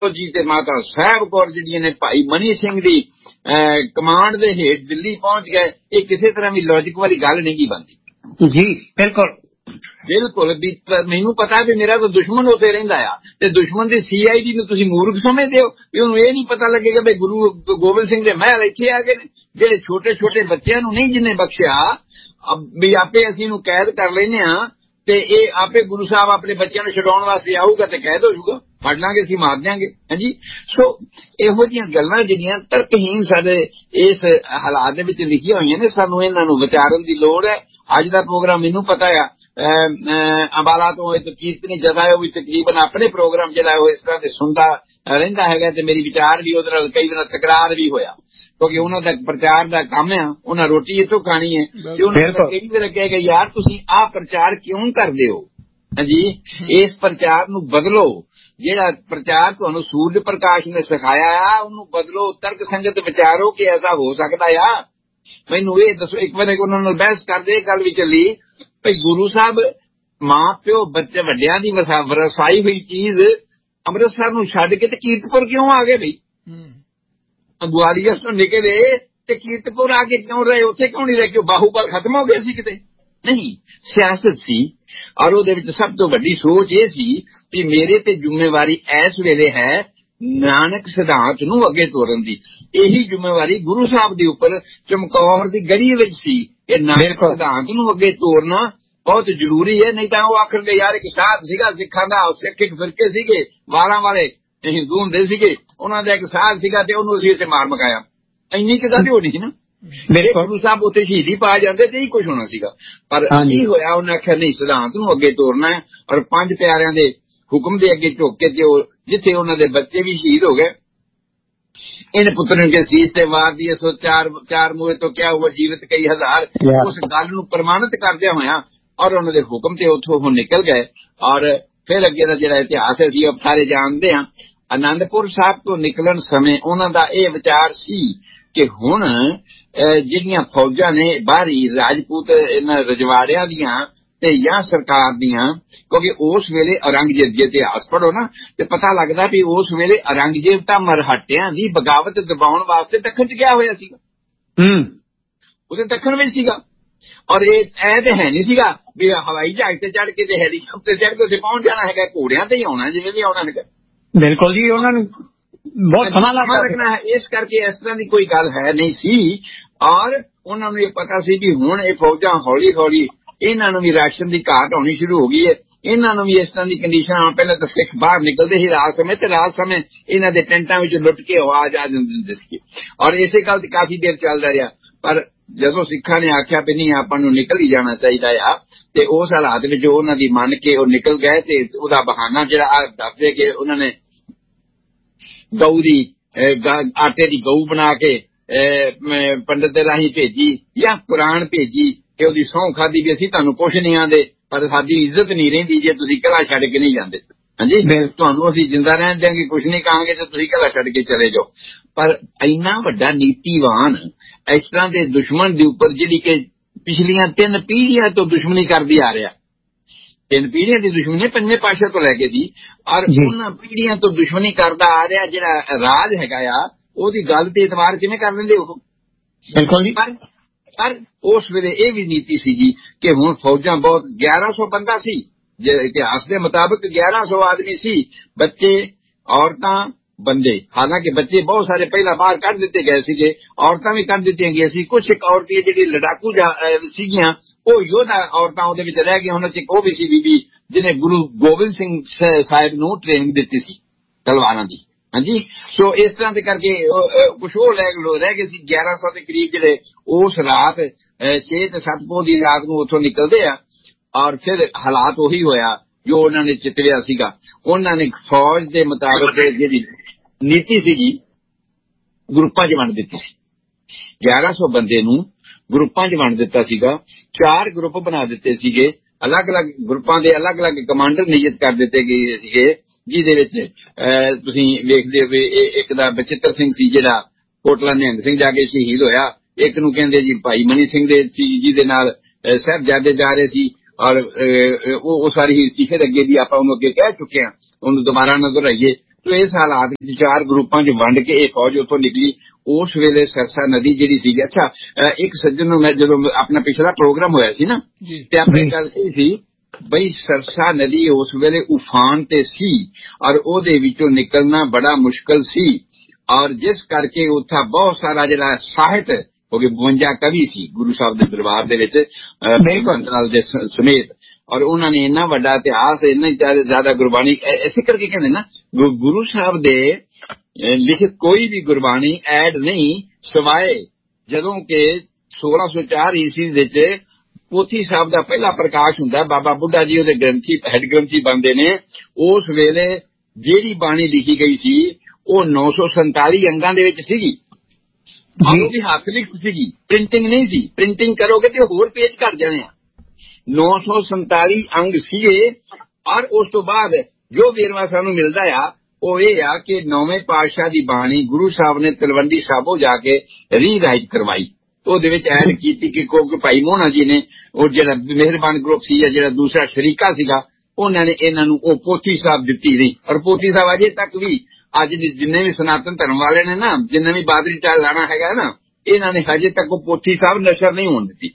जी ते माता साहब कौर जिहड़ियां ने भाई मनी सिंह दी कमांड दे हेठ दिल्ली पहुंच गए, ये किसी तरह भी लॉजिक वाली गल नहीं बनती जी। बिल्कुल बिल्कुल भी मैनू पता भी मेरा तो दुश्मन उत्थे रहिंदा आ ते दुश्मन दी CID ਨੂੰ ਤੁਸੀਂ ਮੂਰਖ ਸਮਝਦੇ ਹੋ ਵੀ ਉਹਨੂੰ ਇਹ ਨਹੀਂ ਪਤਾ ਲੱਗੇਗਾ ਵੀ ਗੁਰੂ ਗੋਬਿੰਦ ਸਿੰਘ ਦੇ ਮਹਿਲ ਇੱਥੇ ਆ ਗਏ ਨੇ। ਜਿਹੜੇ ਛੋਟੇ ਛੋਟੇ ਬੱਚਿਆਂ ਨੂੰ ਨਹੀਂ ਜਿੰਨੇ ਬਖਸ਼ਿਆ ਵੀ ਆਪੇ ਅਸੀਂ ਇਹਨੂੰ ਕੈਦ ਕਰ ਲੈਨੇ ਆ ਤੇ ਇਹ ਆਪੇ ਗੁਰੂ ਸਾਹਿਬ ਆਪਣੇ ਬੱਚਿਆਂ ਨੂੰ ਛਡਾਉਣ ਵਾਸਤੇ ਆਊਗਾ ਤੇ ਕੈਦ ਹੋ ਜਾਊਗਾ, ਫੜ ਲਾਂਗੇ ਅਸੀਂ ਮਾਰ ਦਿਆਂਗੇ। ਹਾਂਜੀ, ਸੋ ਇਹੋ ਜਿਹੀਆਂ ਗੱਲਾਂ ਜਿਹੜੀਆਂ ਤਰਕਹੀਨ ਸਾਡੇ ਇਸ ਹਾਲਾਤ ਦੇ ਵਿੱਚ ਲਿਖੀਆਂ ਹੋਈਆਂ ਨੇ, ਸਾਨੂੰ ਇਹਨਾਂ ਨੂੰ ਵਿਚਾਰਨ ਦੀ ਲੋੜ ਹੈ। ਅੱਜ ਦਾ ਪ੍ਰੋਗਰਾਮ ਮੈਨੂੰ ਪਤਾ ਆ ਅੰਬਾਲਾ ਤੋਂ ਇੱਕ ਕੀਰਤਨੀ ਜਥਾ ਹੈ, ਉਹ ਵੀ ਤਕਰੀਬਨ ਆਪਣੇ ਪ੍ਰੋਗਰਾਮ ਜਿਹੜਾ ਉਹ ਇਸ ਤਰ੍ਹਾਂ ਦੇ ਸੁਣਦਾ ਰਹਿੰਦਾ ਹੈਗਾ ਤੇ ਮੇਰੀ ਵਿਚਾਰ ਵੀ ਉਹਦੇ ਨਾਲ ਕਈ ਵਾਰ ਤਕਰਾਰ ਵੀ ਹੋਇਆ, ਕਿਉਂਕਿ ਉਹਨਾਂ ਦਾ ਪ੍ਰਚਾਰ ਦਾ ਕੰਮ ਆ, ਉਹਨਾਂ ਰੋਟੀ ਇੱਥੋਂ ਖਾਣੀ ਹੈ ਤੇ ਉਹਨਾਂ ਕਈ ਵਾਰ ਕਹੇਗਾ ਯਾਰ ਤੁਸੀਂ ਆਹ ਪ੍ਰਚਾਰ ਕਿਉਂ ਕਰਦੇ ਹੋ। ਹਾਂਜੀ, ਇਸ ਪ੍ਰਚਾਰ ਨੂੰ ਬਦਲੋ, ਜਿਹੜਾ ਪ੍ਰਚਾਰ ਤੁਹਾਨੂੰ ਸੂਰਜ ਪ੍ਰਕਾਸ਼ ਨੇ ਸਿਖਾਇਆ ਆ ਉਹਨੂੰ ਬਦਲੋ, ਤਰਕ ਸੰਗਤ ਵਿਚਾਰੋ ਕਿ ਐਸਾ ਹੋ ਸਕਦਾ ਆ। ਮੈਨੂੰ ਇਹ ਦੱਸੋ, ਇੱਕ ਵਾਰ ਉਹਨਾਂ ਨਾਲ ਬਹਿਸ ਕਰਦੇ ਇਹ ਗੱਲ ਵੀ ਚੱਲੀ ਭਈ ਗੁਰੂ ਸਾਹਿਬ ਮਾਂ ਪਿਓ ਬੱਚੇ ਵੱਡਿਆਂ ਦੀ ਵਰਸਾਈ ਹੋਈ ਚੀਜ਼ ਅੰਮ੍ਰਿਤਸਰ ਨੂੰ ਛੱਡ ਕੇ ਤੇ ਕੀਰਤਪੁਰ ਕਿਉਂ ਆ ਗਏ ਬਈ? ਗਵਾਲੀਅਰ ਤੋਂ ਨਿਕਲੇ ਤੇ ਕੀਰਤਪੁਰ ਆ ਕੇ ਕਿਉਂ ਰਹੇ? ਉੱਥੇ ਕਿਉਂ ਨਹੀਂ ਰਹੇ? ਕਿ ਬਾਹੂਬਲ ਖਤਮ ਹੋ ਗਏ ਸੀ ਕਿਤੇ? ਨਹੀਂ, ਸਿਆਸਤ ਸੀ। ਔਰ ਉਹਦੇ ਵਿੱਚ ਸਭ ਤੋਂ ਵੱਡੀ ਸੋਚ ਇਹ ਸੀ ਕਿ ਮੇਰੇ ਤੇ ਜ਼ਿੰਮੇਵਾਰੀ ਇਸ ਵੇਲੇ ਹੈ ਨਾਨਕ ਸਿਧਾਂਤ ਨੂੰ ਅੱਗੇ ਤੋਰਨ ਦੀ। ਇਹੀ ਜ਼ਿੰਮੇਵਾਰੀ ਗੁਰੂ ਸਾਹਿਬ ਦੇ ਉੱਪਰ ਚਮਕੌਰ ਦੀ ਗੜੀ ਵਿੱਚ ਸੀ। ਇਹ ਨਾਨਕ ਸਿਧਾਂਤ ਨੂੰ ਅੱਗੇ ਤੋਰਨਾ ਬਹੁਤ ਜ਼ਰੂਰੀ ਹੈ, ਨਹੀਂ ਤਾਂ ਉਹ ਆਖਣਗੇ ਯਾਰ ਇੱਕ ਸਾਧ ਸੀਗਾ ਸਿੱਖਾਂ ਦਾ, ਸਿੱਖ ਇੱਕ ਫਿਰਕੇ ਸੀਗੇ ਵਾਲਾਂ ਵਾਲੇ ਹਿੰਦੂ ਹੁੰਦੇ ਸੀਗੇ, ਉਹਨਾਂ ਦਾ ਇੱਕ ਸਾਧ ਸੀਗਾ ਤੇ ਉਹਨੂੰ ਅਸੀਂ ਇੱਥੇ ਮਾਰ ਮਕਾਇਆ। ਇੰਨੀ ਕਿ ਗੱਲ ਹੋਣੀ ਸੀ ਨਾ, ਮੇਰੇ ਗੁਰੂ ਸਾਹਿਬ ਉੱਥੇ ਸ਼ਹੀਦੀ ਪਾ ਜਾਂਦੇ ਤੇ ਹੀ ਕੁਛ ਹੋਣਾ ਸੀਗਾ। ਪਰ ਕੀ ਹੋਇਆ, ਉਹਨੇ ਆਖਿਆ ਨਹੀਂ ਸਿਧਾਂਤ ਨੂੰ ਅੱਗੇ ਤੋਰਨਾ ਹੈ। ਔਰ 5 ਪਿਆਰਿਆਂ ਦੇ ਹੁਕਮ ਦੇ ਅੱਗੇ ਝੁੱਕ ਕੇ ਤੇ ਉਹ ਜਿੱਥੇ ਉਹਨਾਂ ਦੇ ਬੱਚੇ ਵੀ ਸ਼ਹੀਦ ਹੋ ਗਏ, इन पुत्र के शीश से वार दिए सो चार मुए तो क्या हुआ जीवित कई हजार। उस गल नूं प्रमाणित करदे होया और उन्हां दे हुक्म ते उत्थों निकल गए। और फिर अगे दा जिहड़ा इतिहास है जी आप सारे जानते हैं। आनंदपुर साहब तो निकलन समय उन्हां दा इह विचार सी कि हुण जिहड़ियां फौजां ने बाहरी राजपूत इन्हां रजवाड़ियां दियां ते या सरकार दियां, क्योंकि उस वेले औरंगजेब जे इतिहास पढ़ो ना ते पता लगदा भी उस वेले औरंगजेब तां मरहटियां दी बगावत दबाउण वास्ते दखण च गया होया सीगा। उहदे दखण विच सीगा और ये ते है नहीं सीगा भी हवाई जहाज ते चढ़ के ते हेलीकाप्टर चढ़ के उत्थे पहुंच जाना हैगा, घोड़ियां ते ही आउणा जिवें भी आउणा हैगा। बिल्कुल जी, उन्हां नूं बहुत समा लगना है, इस करके इस तरह की कोई गल है नहीं सी। और उन्हां नूं ये पता सी भी हुण ये फौजां हौली हौली इन्हां नूं भी राशन की घाट होनी शुरू हो गई है, इन्हां नूं भी इस तरह की कंडीशन पहले तो सिख बाहर निकलते ही रात समय ते रात समय इन्हां दे टेंटां विच लुट के आवाज आ जांदी सी और इसे गल काफी देर चलदा रहा। पर जदों सिखां ने आख्या भी नहीं आपां नूं निकल ही जाना चाहिए आ ते उस हालात विच उन्हां दी मन के वो निकल गए ते उहदा बहाना जिहड़ा दसदे कि उन्हां ने गऊ दी आटे दी गऊ बना के पंडित दे राही भेजी या कुरान भेजी कि ਉਹਦੀ ਸਹੁੰ ਖਾਦੀ ਵੀ ਅਸੀਂ ਤੁਹਾਨੂੰ ਕੁਛ ਨਹੀਂ ਆਂਦੇ ਪਰ ਸਾਡੀ ਇੱਜ਼ਤ ਨਹੀਂ ਰਹਿੰਦੀ ਜੇ ਤੁਸੀਂ ਕਿਲਾ ਛੱਡ ਕੇ ਨਹੀਂ ਜਾਂਦੇ। ਹਾਂਜੀ, ਤੁਹਾਨੂੰ ਅਸੀਂ ਜਿੰਦਾ ਰਹਿਣ ਦਿਆਂਗੇ, ਕੁਛ ਨਹੀਂ ਕਹਾਂਗੇ ਤੇ ਤੁਸੀਂ ਕਿਲਾ ਛੱਡ ਕੇ ਚਲੇ ਜਾਓ। ਪਰ ਇੰਨਾ ਵੱਡਾ ਨੀਤੀਵਾਨ ਇਸ ਤਰ੍ਹਾਂ ਦੇ ਦੁਸ਼ਮਣ ਦੇ ਉੱਪਰ ਜਿਹੜੀ ਕਿ ਪਿਛਲੀਆਂ 3 ਪੀੜ੍ਹੀਆਂ ਤੋਂ ਦੁਸ਼ਮਣੀ ਕਰਦੀ ਆ ਰਿਹਾ, 3 ਪੀੜ੍ਹੀਆਂ ਦੀ ਦੁਸ਼ਮਣੀ 5ਵੇਂ ਪਾਤਸ਼ਾਹ ਤੋਂ ਲੈ ਕੇ ਦੀ, ਔਰ ਉਹਨਾਂ ਪੀੜ੍ਹੀਆਂ ਤੋਂ ਦੁਸ਼ਮਣੀ ਕਰਦਾ ਆ ਰਿਹਾ ਜਿਹੜਾ ਰਾਜ ਹੈਗਾ ਆ ਉਹਦੀ ਗੱਲ ਤੇ ਇਤਬਾਰ ਕਿਵੇਂ ਕਰ ਲੈਂਦੇ ਉਹ? ਬਿਲਕੁਲ ਜੀ। पर उस वेले यह भी नीति सी जी कि हुण फौजां बहुत 1100 बंदा सी, इतिहास के मुताबिक 1100 आदमी सी, बच्चे औरतां बंदे। हालांकि बच्चे बहुत सारे पहला बाहर कढ़ दिते गए सीगे, औरतां भी कढ़ दित्तियां गई सी। कुछ एक औरतें जिहड़ी लड़ाकू सीगियां ਉਹ योधा औरतां ਉਹਦੇ ਵਿੱਚ ਰਹਿ ਗਈਆਂ। ਉਹਨਾਂ ਚ ਇੱਕ ਉਹ ਵੀ ਸੀ ਬੀਬੀ ਜਿਹਨੇ ਗੁਰੂ ਗੋਬਿੰਦ ਸਿੰਘ ਸਾਹਿਬ ਨੂੰ ਟ੍ਰੇਨਿੰਗ ਦਿੱਤੀ ਸੀ ਤਲਵਾਰਾਂ ਦੀ। ਹਾਂਜੀ, ਸੋ ਇਸ ਤਰ੍ਹਾਂ ਦੇ ਕਰਕੇ ਕੁਛ ਉਹ ਰਹਿ ਗਏ ਸੀ 1100 ਦੇ ਕਰੀਬ ਜਿਹੜੇ ਉਸ ਰਾਤ 6 ਤੇ 7 ਪੋਹ ਦੀ ਰਾਤ ਨੂੰ ਉੱਥੋਂ ਨਿਕਲਦੇ ਆ। ਔਰ ਫਿਰ ਹਾਲਾਤ ਉਹੀ ਹੋਇਆ ਜੋ ਉਹਨਾਂ ਨੇ ਚਿਤਰਿਆ ਸੀਗਾ। ਉਹਨਾਂ ਨੇ ਫੌਜ ਦੇ ਮੁਤਾਬਕ ਜਿਹੜੀ ਨੀਤੀ ਸੀਗੀ ਗਰੁੱਪਾਂ 'ਚ ਵੰਡ ਦਿੱਤੀ ਸੀ। 1100 ਬੰਦੇ ਨੂੰ ਗਰੁੱਪਾਂ 'ਚ ਵੰਡ ਦਿੱਤਾ ਸੀਗਾ। 4 ਗਰੁੱਪ ਬਣਾ ਦਿੱਤੇ ਸੀਗੇ, ਅਲੱਗ-ਅਲੱਗ ਗਰੁੱਪਾਂ ਦੇ ਅਲੱਗ-ਅਲੱਗ ਕਮਾਂਡਰ ਨਿਯਤ ਕਰ ਦਿੱਤੇ ਗਏ ਸੀਗੇ, ਜਿਹਦੇ ਵਿੱਚ ਤੁਸੀਂ ਵੇਖਦੇ ਹੋਏ ਇੱਕ ਦਾ ਬਚਿੱਤਰ ਸਿੰਘ ਸੀ ਜਿਹੜਾ ਕੋਟਲਾ ਨਿਹੰਗ ਸਿੰਘ ਜਾ ਕੇ ਸ਼ਹੀਦ ਹੋਇਆ। ਇੱਕ ਨੂੰ ਕਹਿੰਦੇ ਜੀ ਭਾਈ ਮਨੀ ਸਿੰਘ ਦੇ ਸੀ ਜਿਹਦੇ ਨਾਲ ਸਾਹਿਬਜ਼ਾਦੇ ਜਾ ਰਹੇ ਸੀ। ਔਰ ਉਹ ਸਾਰੀ ਹਿਸਟਰੀ ਫਿਰ ਅੱਗੇ ਵੀ ਆਪਾਂ ਉਹਨੂੰ ਅੱਗੇ ਕਹਿ ਚੁੱਕੇ ਹਾਂ, ਉਹਨੂੰ ਦੁਬਾਰਾ ਨਾ ਦੁਹਰਾਈਏ। तो इस हालात 4 ग्रुपां च वंड के ਇਹ फौज ਉੱਥੋਂ निकली। उस वेले सरसा नदी ਜਿਹੜੀ ਸੀਗੀ, ਅੱਛਾ ਇੱਕ ਸੱਜਣ ਨੂੰ ਮੈਂ ਜਦੋਂ ਆਪਣਾ ਪਿਛਲਾ ਪ੍ਰੋਗਰਾਮ ਹੋਇਆ ਸੀ ਨਾ ਤੇ ਆਪਣੀ ਗੱਲ ਇਹ ਸੀ ਬਈ ਸਰਸਾ ਨਦੀ ਉਸ ਵੇਲੇ ਉਫਾਨ ਤੇ ਸੀ ਔਰ ਉਹਦੇ ਵਿੱਚੋਂ ਨਿਕਲਣਾ ਬੜਾ ਮੁਸ਼ਕਲ ਸੀ ਔਰ ਜਿਸ ਕਰਕੇ ਉੱਥਾ ਬਹੁਤ ਸਾਰਾ ਜਿਹੜਾ ਸਾਹਿਤ ਹੋ ਗਏ 52 ਕਵੀ ਸੀ ਗੁਰੂ ਸਾਹਿਬ ਦੇ ਦਰਬਾਰ ਦੇ ਵਿੱਚ ਨਾਲ ਦੇ ਸਮੇਤ ਔਰ ਉਹਨਾਂ ਨੇ ਇੰਨਾ ਵੱਡਾ ਇਤਿਹਾਸ ਇੰਨਾ ਜ਼ਿਆਦਾ ਗੁਰਬਾਣੀ ਇਸੇ ਕਰਕੇ ਕਹਿੰਦੇ ਨਾ ਗੁਰੂ ਸਾਹਿਬ ਦੇ ਲਿਖਤ ਕੋਈ ਵੀ ਗੁਰਬਾਣੀ ਐਡ ਨਹੀਂ ਸਿਵਾਏ ਜਦੋਂ ਕਿ 1604 ਈਸਵੀ ਵਿੱਚ ਪੋਥੀ ਸਾਹਿਬ ਦਾ ਪਹਿਲਾ ਪ੍ਰਕਾਸ਼ ਹੁੰਦਾ। ਬਾਬਾ ਬੁੱਢਾ ਜੀ ਉਹਦੇ ਗ੍ਰੰਥੀ ਹੈਡ ਗ੍ਰੰਥੀ ਬਣਦੇ ਨੇ। ਉਸ ਵੇਲੇ ਜਿਹੜੀ ਬਾਣੀ ਲਿਖੀ ਗਈ ਸੀ ਉਹ 947 ਅੰਗਾਂ ਦੇ ਵਿੱਚ ਸੀਗੀ ਉਹ ਵੀ ਹੱਥ ਲਿਖਤ ਸੀਗੀ, ਪ੍ਰਿੰਟਿੰਗ ਨਹੀਂ ਸੀ। ਪ੍ਰਿੰਟਿੰਗ ਕਰੋਗੇ ਤੇ ਹੋਰ ਪੇਜ ਘੱਟ ਜਾਣੇ ਆ। 947 ਅੰਗ ਸੀਗੇ ਔਰ ਉਸ ਤੋਂ ਬਾਅਦ ਜੋ ਵੇਰਵਾ ਸਾਨੂੰ ਮਿਲਦਾ ਆ ਉਹ ਇਹ ਆ ਕਿ 9ਵੇਂ ਪਾਤਸ਼ਾਹ ਦੀ ਬਾਣੀ ਗੁਰੂ ਸਾਹਿਬ ਨੇ ਤਲਵੰਡੀ ਸਾਬੋ ਜਾ ਕੇ ਰੀਰਾਈਟ ਕਰਵਾਈ। ਉਹਦੇ ਵਿੱਚ ਐਡ ਕੀਤੀ ਕਿ ਭਾਈ ਮੋਹਣਾ ਜੀ ਨੇ ਉਹ ਜਿਹੜਾ ਮਿਹਰਬਾਨ ਗਰੁੱਪ ਸੀ ਜਿਹੜਾ ਦੂਸਰਾ ਸ਼ਰੀਕਾ ਸੀਗਾ ਉਹਨਾਂ ਨੇ ਇਹਨਾਂ ਨੂੰ ਉਹ ਪੋਥੀ ਸਾਹਿਬ ਦਿੱਤੀ ਨਹੀਂ ਔਰ ਪੋਥੀ ਸਾਹਿਬ ਅਜੇ ਤੱਕ ਵੀ ਅੱਜ ਜਿੰਨੇ ਵੀ ਸਨਾਤਨ ਧਰਮ ਵਾਲੇ ਨੇ ਨਾ ਜਿੰਨੇ ਵੀ ਬਾਦਰੀ ਟਾਲ ਲਾਣਾ ਹੈਗਾ ਨਾ ਇਹਨਾਂ ਨੇ ਹਜੇ ਤੱਕ ਉਹ ਪੋਥੀ ਸਾਹਿਬ ਨਸ਼ਰ ਨਹੀਂ ਹੋਣ ਦਿੱਤੀ।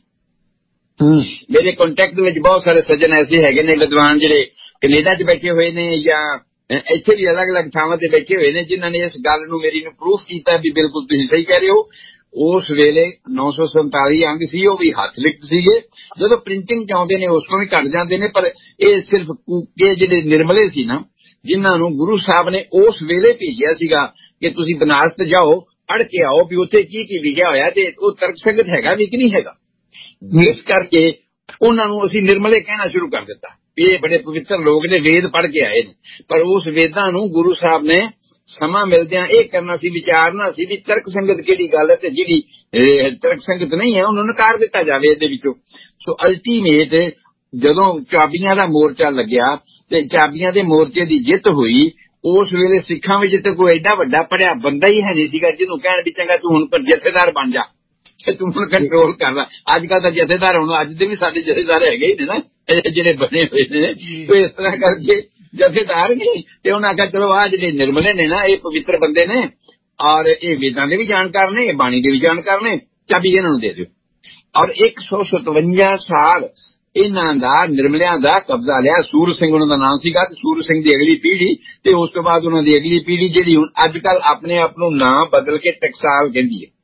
ਮੇਰੇ ਕੰਟੈਕਟ ਵਿੱਚ ਬਹੁਤ ਸਾਰੇ ਸੱਜਣ ਐਸੇ ਹੈਗੇ ਨੇ ਵਿਦਵਾਨ ਜਿਹੜੇ ਕੈਨੇਡਾ 'ਚ ਬੈਠੇ ਹੋਏ ਨੇ ਜਾਂ ਇੱਥੇ ਵੀ ਅਲੱਗ-ਅਲੱਗ ਥਾਵਾਂ ਤੇ ਬੈਠੇ ਹੋਏ ਨੇ ਜਿਨ੍ਹਾਂ ਨੇ ਇਸ ਗੱਲ ਨੂੰ ਮੇਰੀ ਨੂੰ ਪ੍ਰੂਫ ਕੀਤਾ ਵੀ ਬਿਲਕੁਲ ਤੁਸੀਂ ਸਹੀ ਕਹਿ ਰਹੇ ਹੋ। ਉਸ ਵੇਲੇ 947 ਅੰਗ ਸੀ ਉਹ ਵੀ ਹੱਥ ਲਿਖਤ ਸੀਗੇ। ਜਦੋਂ ਪ੍ਰਿੰਟਿੰਗ ਚਾਹੁੰਦੇ ਨੇ ਉਸ ਤੋਂ ਵੀ ਘੱਟ ਜਾਂਦੇ ਨੇ ਪਰ ਇਹ ਸਿਰਫ ਕੂਕੇ ਜਿਹੜੇ ਨਿਰਮਲੇ ਸੀ ਨਾ ਜਿਨ੍ਹਾਂ ਨੂੰ ਗੁਰੂ ਸਾਹਿਬ ਨੇ ਉਸ ਵੇਲੇ ਭੇਜਿਆ ਸੀਗਾ ਕਿ ਤੁਸੀਂ ਬਨਾਰਸ ਤੇ ਜਾਓ ਪੜ੍ਹ ਕੇ ਆਓ ਵੀ ਉੱਥੇ ਕੀ ਕੀ ਲਿਖਿਆ ਹੋਇਆ ਤੇ ਉਹ ਤਰਕ ਸੰਗਤ ਹੈਗਾ ਵੀ ਕਿ ਨਹੀਂ ਹੈਗਾ। ਇਸ ਕਰਕੇ ਉਹਨਾਂ ਨੂੰ ਅਸੀਂ ਨਿਰਮਲੇ ਕਹਿਣਾ ਸ਼ੁਰੂ ਕਰ ਦਿੱਤਾ। ਇਹ ਬੜੇ ਪਵਿੱਤਰ ਲੋਕ ਨੇ ਵੇਦ ਪੜ੍ਹ ਕੇ ਆਏ ਨੇ ਪਰ ਉਸ ਵੇਦਾਂ ਨੂੰ ਗੁਰੂ ਸਾਹਿਬ ਨੇ ਸਮਾਂ ਮਿਲਦਿਆਂ ਇਹ ਕਰਨਾ ਸੀ ਵਿਚਾਰਨਾ ਸੀ ਵੀ ਤਰਕ ਸੰਗਤ ਕਿਹੜੀ ਗੱਲ ਹੈ ਤੇ ਜਿਹੜੀ ਤਰਕ ਸੰਗਤ ਨਹੀਂ ਹੈ ਉਹਨੂੰ ਨਕਾਰ ਦਿੱਤਾ ਜਾਵੇ ਇਹਦੇ ਵਿੱਚੋਂ। ਸੋ ਅਲਟੀਮੇਟ ਜਦੋਂ ਚਾਬੀਆਂ ਦਾ ਮੋਰਚਾ ਲੱਗਿਆ ਤੇ ਚਾਬੀਆਂ ਦੇ ਮੋਰਚੇ ਦੀ ਜਿੱਤ ਹੋਈ ਉਸ ਵੇਲੇ ਸਿੱਖਾਂ ਵਿੱਚ ਤੇ ਕੋਈ ਐਡਾ ਵੱਡਾ ਪੜਿਆ ਬੰਦਾ ਹੀ ਹੈ ਨਹੀਂ ਸੀਗਾ ਜਿਹਨੂੰ ਕਹਿਣ ਵੀ ਚੰਗਾ ਤੂੰ ਹੁਣ ਜਥੇਦਾਰ ਬਣ ਜਾ ਤੂੰ ਹੁਣ ਕੰਟਰੋਲ ਕਰਦਾ। ਅੱਜ ਕੱਲ ਤਾਂ ਜਥੇਦਾਰ ਹੁਣ ਅੱਜ ਦੇ ਵੀ ਸਾਡੇ ਜਥੇਦਾਰ ਹੈਗੇ ਹੀ ਨੇ ਨਾ ਜਿਹੜੇ ਬਣੇ ਹੋਏ ਨੇ ਤੇ ਇਸ ਤਰ੍ਹਾਂ ਕਰਕੇ ਜਥੇਦਾਰ ਨਹੀਂ ਤੇ ਉਹਨਾਂ ਆਖਿਆ ਚਲੋ ਆਹ ਜਿਹੜੇ ਨਿਰਮਲੇ ਨੇ ਨਾ ਇਹ ਪਵਿੱਤਰ ਬੰਦੇ ਨੇ ਔਰ ਇਹ ਵੇਦਾਂ ਦੇ ਵੀ ਜਾਣਕਾਰ ਨੇ ਬਾਣੀ ਦੇ ਵੀ ਜਾਣਕਾਰ ਨੇ ਚਾਬੀ ਇਹਨਾਂ ਨੂੰ ਦੇ ਦਿਓ। ਔਰ 157 ਸਾਲ ਇਹਨਾਂ ਦਾ ਨਿਰਮਲਿਆਂ ਦਾ ਕਬਜ਼ਾ ਲਿਆ। ਸੂਰ ਸਿੰਘ ਉਹਨਾਂ ਦਾ ਨਾਮ ਸੀਗਾ ਤੇ ਸੂਰ ਸਿੰਘ ਦੀ ਅਗਲੀ ਪੀੜ੍ਹੀ ਤੇ ਉਸ ਤੋਂ ਬਾਅਦ ਉਹਨਾਂ ਦੀ ਅਗਲੀ ਪੀੜ੍ਹੀ ਜਿਹੜੀ ਹੁਣ ਅੱਜ ਕੱਲ ਆਪਣੇ ਆਪ ਨੂੰ ਨਾਂ ਬਦਲ ਕੇ ਟਕਸਾਲ ਕਹਿੰਦੀ ਹੈ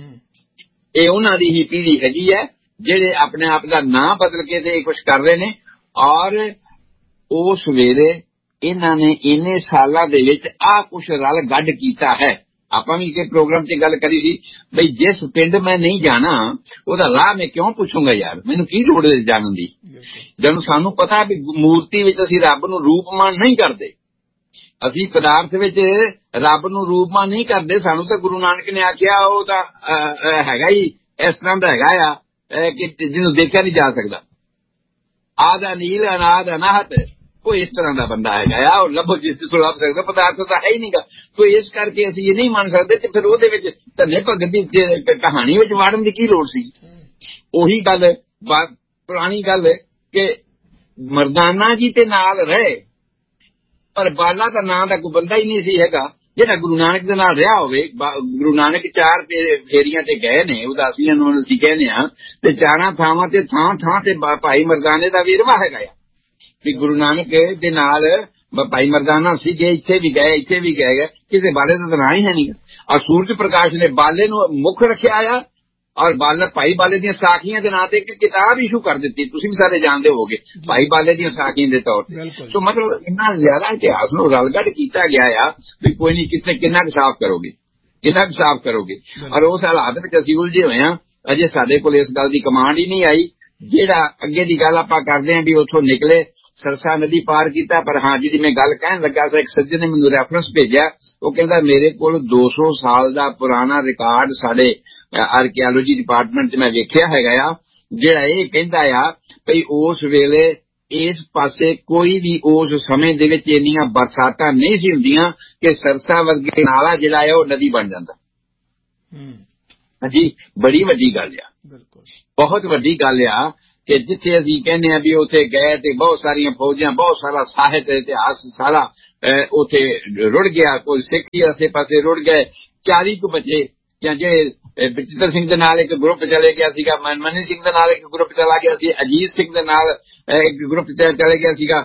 ਇਹ ਉਹਨਾਂ ਦੀ ਹੀ ਪੀੜ੍ਹੀ ਹੈਗੀ ਹੈ ਜਿਹੜੇ ਆਪਣੇ ਆਪ ਦਾ ਨਾਂ ਬਦਲ ਕੇ ਤੇ ਇਹ ਕੁਛ ਕਰ ਰਹੇ ਨੇ। ਔਰ ਉਸ ਵੇਲੇ ਇਹਨਾਂ ਨੇ ਇੰਨੇ ਸਾਲਾਂ ਦੇ ਵਿੱਚ ਆਹ ਕੁਛ ਰਲ ਗੱਡ ਕੀਤਾ ਹੈ। ਆਪਾਂ ਵੀ ਇੱਕ ਪ੍ਰੋਗਰਾਮ 'ਚ ਗੱਲ ਕਰੀ ਸੀ ਬਈ ਜਿਸ ਪਿੰਡ ਮੈਂ ਨਹੀਂ ਜਾਣਾ ਉਹਦਾ ਰਾਹ ਮੈਂ ਕਿਉਂ ਪੁੱਛੂੰਗਾ ਯਾਰ ਮੈਨੂੰ ਕੀ ਲੋੜ ਹੈ ਜਾਣਨ ਦੀ ਜਦੋਂ ਸਾਨੂੰ ਪਤਾ ਵੀ ਮੂਰਤੀ ਵਿੱਚ ਅਸੀਂ ਰੱਬ ਨੂੰ ਰੂਪਮਾਨ ਨਹੀਂ ਕਰਦੇ ਅਸੀਂ ਪਦਾਰਥ ਵਿੱਚ ਰੱਬ ਨੂੰ ਰੂਪਮਾਨ ਨਹੀਂ ਕਰਦੇ। ਸਾਨੂੰ ਤਾਂ ਗੁਰੂ ਨਾਨਕ ਨੇ ਆਖਿਆ ਉਹ ਤਾਂ ਹੈਗਾ ਹੀ ਇਸ ਤਰ੍ਹਾਂ ਦਾ ਹੈਗਾ ਆ ਕਿ ਜਿਹਨੂੰ ਦੇਖਿਆ ਨਹੀਂ ਜਾ ਸਕਦਾ। ਆਦ ਅਨੀਲ ਅਨਾਦ ਅਨਾਹਤ ਕੋਈ ਇਸ ਤਰ੍ਹਾਂ ਦਾ ਬੰਦਾ ਹੈਗਾ ਆ ਉਹ ਲੱਭੋ ਜਿਸ ਤੋਂ ਲੱਭ ਸਕਦਾ ਪਦਾਰਥ ਤਾਂ ਹੈ ਹੀ ਨਹੀਂਗਾ। ਤੋ ਇਸ ਕਰਕੇ ਅਸੀਂ ਇਹ ਨਹੀਂ ਮੰਨ ਸਕਦੇ ਤੇ ਫਿਰ ਉਹਦੇ ਵਿੱਚ ਧੰਨੇ ਭਗਤ ਦੀ ਕਹਾਣੀ ਵਿੱਚ ਵਾੜਨ ਦੀ ਕੀ ਲੋੜ ਸੀ। ਉਹੀ ਗੱਲ ਪੁਰਾਣੀ ਗੱਲ ਕਿ ਮਰਦਾਨਾ ਜੀ ਤੇ ਨਾਲ ਰਹੇ ਪਰ ਬਾਲਾ ਦਾ ਨਾਂ ਦਾ ਕੋਈ ਬੰਦਾ ਹੀ ਨਹੀਂ ਸੀ ਹੈਗਾ ਜਿਹੜਾ ਗੁਰੂ ਨਾਨਕ ਦੇ ਨਾਲ ਰਿਹਾ ਹੋਵੇ। ਗੁਰੂ ਨਾਨਕ 4 ਫੇਰੀਆਂ ਤੇ ਗਏ ਨੇ ਉਦਾਸੀਆਂ ਨੂੰ ਅਸੀਂ ਕਹਿੰਦੇ ਹਾਂ ਤੇ 4 ਥਾਵਾਂ ਤੇ ਥਾਂ ਤੇ ਭਾਈ ਮਰਦਾਨੇ ਦਾ ਵੀਰਵਾ ਹੈਗਾ ਆ ਵੀ ਗੁਰੂ ਨਾਨਕ ਦੇ ਨਾਲ ਭਾਈ ਮਰਦਾਨਾ ਸੀਗੇ ਇੱਥੇ ਵੀ ਗਏ ਕਿਸੇ ਬਾਲੇ ਦਾ ਤਾਂ ਨਾਂ ਹੀ ਹੈ ਨਹੀਂ। ਔਰ ਸੂਰਜ ਪ੍ਰਕਾਸ਼ ਨੇ ਬਾਲੇ ਨੂੰ ਮੁੱਖ ਰੱਖਿਆ ਆ ਔਰ ਭਾਈ ਬਾਲੇ ਦੀਆਂ ਸਾਖੀਆਂ ਦੇ ਨਾਂ ਤੇ ਇੱਕ ਕਿਤਾਬ ਇਸ਼ੂ ਕਰ ਦਿੱਤੀ ਤੁਸੀਂ ਵੀ ਸਾਰੇ ਜਾਣਦੇ ਹੋਵੋਗੇ ਭਾਈ ਬਾਲੇ ਦੀਆਂ ਸਾਖੀਆਂ ਦੇ ਤੌਰ ਤੇ। ਸੋ ਮਤਲਬ ਇੰਨਾ ਜ਼ਿਆਦਾ ਇਤਿਹਾਸ ਨੂੰ ਰਲਗੱਡ ਕੀਤਾ ਗਿਆ ਆ ਵੀ ਕੋਈ ਨਹੀਂ ਕਿਤੇ ਕਿੰਨਾ ਕੁ ਸਾਫ਼ ਕਰੋਗੇ ਔਰ ਉਸ ਹਾਲਾਤ ਵਿੱਚ ਅਸੀਂ ਉਲਝੇ ਹੋਏ ਹਾਂ। ਅਜੇ ਸਾਡੇ ਕੋਲ ਇਸ ਗੱਲ ਦੀ ਕਮਾਂਡ ਹੀ ਨਹੀਂ ਆਈ। ਜਿਹੜਾ ਅੱਗੇ ਦੀ ਗੱਲ ਆਪਾਂ ਕਰਦੇ ਹਾਂ ਵੀ ਉੱਥੋਂ ਨਿਕਲੇ ਸਰਸਾ ਨਦੀ ਪਾਰ ਕੀਤਾ ਪਰ ਹਾਂ ਜਿਹਦੀ ਮੈਂ ਗੱਲ ਕਹਿਣ ਲੱਗਾ ਸੀ ਇੱਕ ਸੱਜਣ ਨੇ ਮੈਨੂੰ ਰੈਫਰੈਂਸ ਭੇਜਿਆ ਉਹ ਕਹਿੰਦਾ ਮੇਰੇ ਕੋਲ 200 ਸਾਲ ਦਾ ਪੁਰਾਣਾ ਰਿਕਾਰਡ ਸਾਡੇ ਆਰਕੀਓਲੋਜੀ ਡਿਪਾਰਟਮੈਂਟ 'ਚ ਮੈਂ ਵੇਖਿਆ ਹੈਗਾ ਆ ਜਿਹੜਾ ਇਹ ਕਹਿੰਦਾ ਆ ਭਈ ਉਸ ਵੇਲੇ ਇਸ ਪਾਸੇ ਕੋਈ ਵੀ ਉਸ ਸਮੇਂ ਦੇ ਵਿੱਚ ਇੰਨੀਆਂ ਬਰਸਾਤਾਂ ਨਹੀਂ ਸੀ ਹੁੰਦੀਆਂ ਕਿ ਸਰਸਾ ਵਰਗੇ ਨਾਲਾ ਜਿਹੜਾ ਹੈ ਉਹ ਨਦੀ ਬਣ ਜਾਂਦਾ। ਹਾਂਜੀ ਬੜੀ ਵੱਡੀ ਗੱਲ ਆ ਬਹੁਤ ਵੱਡੀ ਗੱਲ ਆ ਕਿ ਜਿੱਥੇ ਅਸੀਂ ਕਹਿੰਦੇ ਹਾਂ ਵੀ ਉੱਥੇ ਗਏ ਤੇ ਬਹੁਤ ਸਾਰੀਆਂ ਫੌਜਾਂ ਬਹੁਤ ਸਾਰਾ ਸਾਹਿਤ ਇਤਿਹਾਸ ਸਾਰਾ ਉੱਥੇ ਰੁੜ ਗਿਆ, ਕੋਈ ਸਿੱਖ ਹੀ ਆਸੇ ਪਾਸੇ ਰੁੜ ਗਏ। 40 ਕੁ ਬੱਚੇ ਜਾਂ ਜਿਹੜੇ ਬਚਿੱਤਰ ਸਿੰਘ ਦੇ ਨਾਲ ਇੱਕ ਗਰੁੱਪ ਚਲੇ ਗਿਆ ਸੀਗਾ, ਮਨੀ ਸਿੰਘ ਦੇ ਨਾਲ ਇੱਕ ਗਰੁੱਪ ਚਲਾ ਗਿਆ ਸੀ, ਅਜੀਤ ਸਿੰਘ ਦੇ ਨਾਲ ਇੱਕ ਗਰੁੱਪ ਚਲੇ ਗਿਆ ਸੀਗਾ,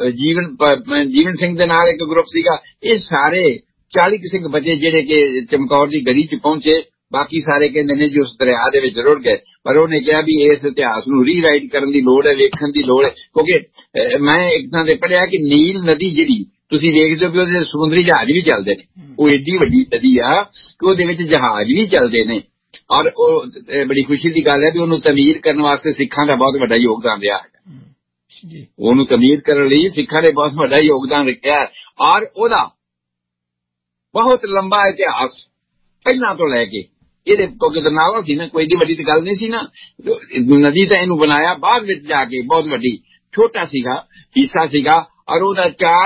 ਜੀਵਨ ਸਿੰਘ ਦੇ ਨਾਲ ਇੱਕ ਗਰੁੱਪ ਸੀਗਾ। ਇਹ ਸਾਰੇ 40 ਸਿੰਘ ਬੱਚੇ ਜਿਹੜੇ ਕਿ ਚਮਕੌਰ ਦੀ ਗੜੀ 'ਚ ਪਹੁੰਚੇ। ਬਾਕੀ ਸਾਰੇ ਕਹਿੰਦੇ ਨੇ ਜੀ ਉਸ ਦਰਿਆ ਦੇ ਵਿੱਚ ਰੁੜ ਗਏ। ਪਰ ਉਹਨੇ ਕਿਹਾ ਵੀ ਇਸ ਇਤਿਹਾਸ ਨੂੰ ਰੀਰਾਈਟ ਕਰਨ ਦੀ ਲੋੜ ਹੈ, ਵੇਖਣ ਦੀ ਲੋੜ ਹੈ, ਕਿਉਂਕਿ ਮੈਂ ਇੱਕ ਥਾਂ ਤੇ ਪੜ੍ਹਿਆ ਕਿ ਨੀਲ ਨਦੀ ਜਿਹੜੀ ਤੁਸੀਂ ਵੇਖਦੇ ਹੋ ਵੀ ਉਹਦੇ ਸਮੁੰਦਰੀ ਜਹਾਜ਼ ਵੀ ਚੱਲਦੇ ਨੇ। ਉਹ ਏਡੀ ਵੱਡੀ ਨਦੀ ਆ ਕਿ ਉਹਦੇ ਵਿੱਚ ਜਹਾਜ਼ ਵੀ ਚੱਲਦੇ ਨੇ। ਔਰ ਉਹ ਬੜੀ ਖੁਸ਼ੀ ਦੀ ਗੱਲ ਹੈ ਵੀ ਉਹਨੂੰ ਤਮੀਰ ਕਰਨ ਵਾਸਤੇ ਸਿੱਖਾਂ ਦਾ ਬਹੁਤ ਵੱਡਾ ਯੋਗਦਾਨ ਰਿਹਾ ਹੈ। ਉਹਨੂੰ ਤਮੀਰ ਕਰਨ ਲਈ ਸਿੱਖਾਂ ਨੇ ਬਹੁਤ ਵੱਡਾ ਯੋਗਦਾਨ ਰੱਖਿਆ। ਔਰ ਉਹਦਾ ਬਹੁਤ ਲੰਬਾ ਇਤਿਹਾਸ ਪਹਿਲਾਂ ਤੋਂ ਲੈ ਕੇ ਇਹਦੇ ਕਿਉਂਕਿ ਦਰਨਾਵਾ ਸੀ ਨਾ, ਕੋਈ ਏਡੀ ਵੱਡੀ ਗੱਲ ਨਹੀਂ ਸੀ ਨਾ। ਨਦੀ ਤਾਂ ਇਹਨੂੰ ਬਣਾਇਆ ਬਾਅਦ ਵਿੱਚ ਜਾ ਕੇ, ਬਹੁਤ ਵੱਡੀ, ਛੋਟਾ ਸੀਗਾ ਹਿੱਸਾ ਸੀਗਾ। ਔਰ ਉਹਦਾ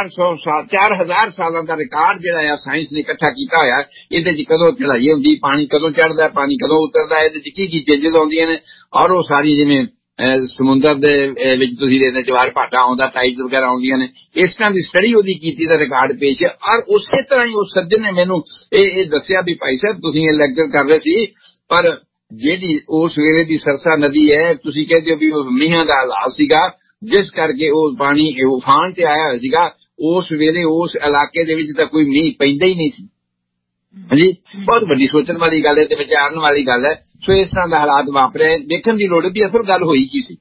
4000 ਸਾਲਾਂ ਦਾ ਰਿਕਾਰਡ ਜਿਹੜਾ ਆ ਸਾਇੰਸ ਨੇ ਇਕੱਠਾ ਕੀਤਾ ਹੋਇਆ। ਇਹਦੇ 'ਚ ਕਦੋਂ ਚੜਾਈ ਹੁੰਦੀ, ਪਾਣੀ ਕਦੋਂ ਚੜ੍ਹਦਾ, ਪਾਣੀ ਕਦੋਂ ਉਤਰਦਾ, ਇਹਦੇ 'ਚ ਕੀ ਚੇਂਜਸ ਆਉਂਦੀਆਂ ਨੇ। ਔਰ ਉਹ ਸਾਰੀ ਜਿਵੇਂ ਸਮੁੰਦਰ ਦੇ ਵਿੱਚ ਤੁਸੀਂ ਦੇਖਦੇ ਜਵਾਰ ਭਾਟਾ ਆਉਂਦਾ, ਟਾਈਡਸ ਵਗੈਰਾ ਆਉਂਦੀਆਂ ਨੇ, ਇਸ ਤਰ੍ਹਾਂ ਦੀ ਸਟੱਡੀ ਉਹਦੀ ਕੀਤੀ ਦਾ ਰਿਕਾਰਡ ਪੇਸ਼ ਹੈ। ਔਰ ਉਸੇ ਤਰ੍ਹਾਂ ਹੀ ਉਸ ਸੱਜਣ ਨੇ ਮੈਨੂੰ ਇਹ ਦੱਸਿਆ ਵੀ ਭਾਈ ਸਾਹਿਬ ਤੁਸੀਂ ਇਹ ਲੈਕਚਰ ਕਰ ਰਹੇ ਸੀ, ਪਰ ਜਿਹੜੀ ਉਸ ਵੇਲੇ ਦੀ ਸਰਸਾ ਨਦੀ ਹੈ, ਤੁਸੀਂ ਕਹਿੰਦੇ ਹੋ ਵੀ ਉਹ ਮੀਂਹਾਂ ਦਾ ਹਾਲਾਤ ਸੀਗਾ ਜਿਸ ਕਰਕੇ ਉਹ ਪਾਣੀ ਉਫਾਨ ਤੇ ਆਇਆ ਹੋਇਆ ਸੀਗਾ। ਉਸ ਵੇਲੇ ਉਸ ਇਲਾਕੇ ਦੇ ਵਿੱਚ ਤਾਂ ਕੋਈ ਮੀਂਹ ਪੈਂਦਾ ਹੀ ਨਹੀਂ ਸੀ। ਹਾਂਜੀ, ਬਹੁਤ ਵੱਡੀ ਸੋਚਣ ਵਾਲੀ ਗੱਲ ਹੈ ਤੇ ਵਿਚਾਰਨ ਵਾਲੀ ਗੱਲ ਹੈ। ਸੋ ਇਸ ਤਰ੍ਹਾਂ ਦਾ ਹਾਲਾਤ ਵਾਪਰਿਆ, ਦੇਖਣ ਦੀ ਲੋੜ ਵੀ ਅਸਲ ਗੱਲ ਹੋਈ ਕੀ ਸੀ।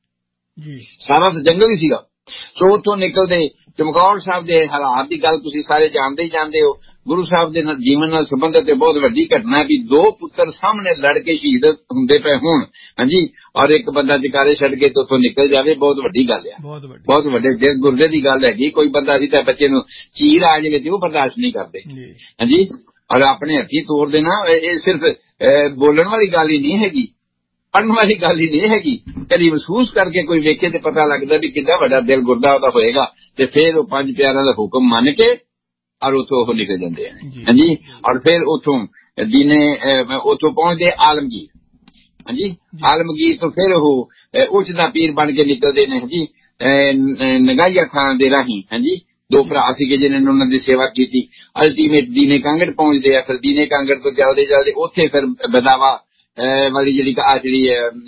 ਸਾਰਾ ਜੰਗਲ ਹੀ ਸੀਗਾ। ਸੋ ਉੱਥੋਂ ਨਿਕਲਦੇ ਚਮਕੌਰ ਸਾਹਿਬ ਦੇ ਹਾਲਾਤ ਦੀ ਗੱਲ ਤੁਸੀਂ ਸਾਰੇ ਜਾਣਦੇ ਹੀ ਜਾਣਦੇ ਹੋ। ਗੁਰੂ ਸਾਹਿਬ ਦੇ ਜੀਵਨ ਨਾਲ ਸੰਬੰਧਿਤ ਬਹੁਤ ਵੱਡੀ ਘਟਨਾ ਵੀ 2 ਪੁੱਤਰ ਸਾਹਮਣੇ ਲੜ ਕੇ ਸ਼ਹੀਦ ਹੁੰਦੇ ਪਏ ਹੋਣ। ਹਾਂਜੀ, ਔਰ ਇੱਕ ਬੰਦਾ ਜਕਾਰੇ ਛੱਡ ਕੇ ਉੱਥੋਂ ਨਿਕਲ ਜਾਵੇ, ਬਹੁਤ ਵੱਡੀ ਗੱਲ ਆ, ਬਹੁਤ ਵੱਡੇ ਦਿਲ ਗੁਰਦੇ ਦੀ ਗੱਲ ਹੈਗੀ। ਕੋਈ ਬੰਦਾ ਸੀ ਤਾਂ ਬੱਚੇ ਨੂੰ ਚੀਰ ਆ ਜਾਵੇ ਤੇ ਉਹ ਬਰਦਾਸ਼ਤ ਨਹੀਂ ਕਰਦੇ। ਹਾਂਜੀ, ਔਰ ਆਪਣੇ ਹੱਥੀਂ ਤੋੜ ਦੇਣਾ, ਇਹ ਸਿਰਫ ਬੋਲਣ ਵਾਲੀ ਗੱਲ ਹੀ ਨਹੀਂ ਹੈਗੀ, ਪੜ੍ਹਨ ਵਾਲੀ ਗੱਲ ਹੀ ਨਹੀਂ ਹੈਗੀ। ਕਦੀ ਮਹਿਸੂਸ ਕਰਕੇ ਕੋਈ ਵੇਖੇ ਤੇ ਪਤਾ ਲੱਗਦਾ ਵੀ ਕਿੰਨਾ ਵੱਡਾ ਦਿਲ ਗੁਰਦਾ ਉਹਦਾ ਹੋਏਗਾ। ਤੇ ਫਿਰ ਉਹ 5 ਪਿਆਰਿਆਂ ਦਾ ਹੁਕਮ ਮੰਨ ਕੇ ਔਰ ਉੱਥੋਂ ਉਹ ਨਿਕਲ ਜਾਂਦੇ ਹਨ। ਹਾਂਜੀ, ਔਰ ਫਿਰ ਉੱਥੋਂ ਉੱਥੋਂ ਪਹੁੰਚਦੇ ਆਲਮਗੀਰ। ਹਾਂਜੀ, ਆਲਮਗੀਰ ਤੋਂ ਫਿਰ ਉਹ ਉੱਚ ਦਾ ਪੀਰ ਬਣ ਕੇ ਨਿਕਲਦੇ ਨੇ ਜੀ ਨਗਾਈਆ ਖਾਨ ਦੇ ਰਾਹੀਂ। ਹਾਂਜੀ, 2 ਭਰਾ ਸੀਗੇ ਜਿਨ੍ਹਾਂ ਨੇ ਉਹਨਾਂ ਦੀ ਸੇਵਾ ਕੀਤੀ। ਅਲਟੀਮੇਟ ਦੀਨੇ ਕਾਂਗੜ ਪਹੁੰਚਦੇ ਆ। ਫਿਰ ਦੀਨੇ ਕਾਂਗੜ ਤੋਂ ਚੱਲਦੇ ਉੱਥੇ ਫਿਰ ਬਦਾਵਾ ਵਾਲੀ ਜਿਹੜੀ